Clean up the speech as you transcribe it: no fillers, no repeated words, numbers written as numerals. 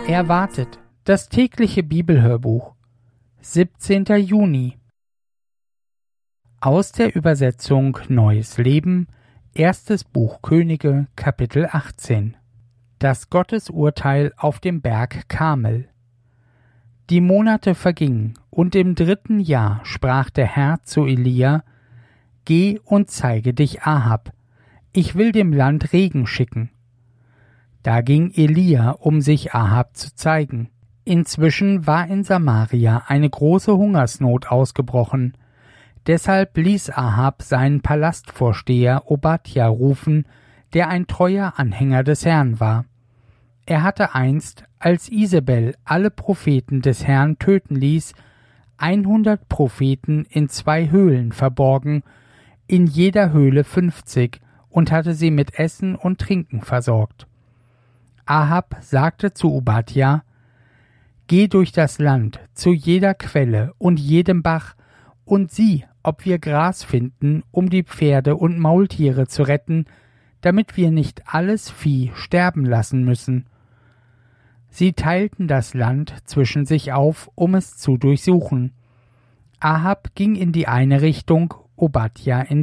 Erwartet, das tägliche Bibelhörbuch, 17. Juni. Aus der Übersetzung Neues Leben, erstes Buch Könige, Kapitel 18. Das Gottesurteil auf dem Berg Karmel. Die Monate vergingen, und im 3. Jahr sprach der Herr zu Elia: Geh und zeige dich Ahab, ich will dem Land Regen schicken. Da ging Elia, um sich Ahab zu zeigen. Inzwischen war in Samaria eine große Hungersnot ausgebrochen. Deshalb ließ Ahab seinen Palastvorsteher Obadja rufen, der ein treuer Anhänger des Herrn war. Er hatte einst, als Isabel alle Propheten des Herrn töten ließ, 100 Propheten in 2 Höhlen verborgen, in jeder Höhle 50, und hatte sie mit Essen und Trinken versorgt. Ahab sagte zu Obadja: Geh durch das Land zu jeder Quelle und jedem Bach und sieh, ob wir Gras finden, um die Pferde und Maultiere zu retten, damit wir nicht alles Vieh sterben lassen müssen. Sie teilten das Land zwischen sich auf, um es zu durchsuchen. Ahab ging in die eine Richtung, Obadja in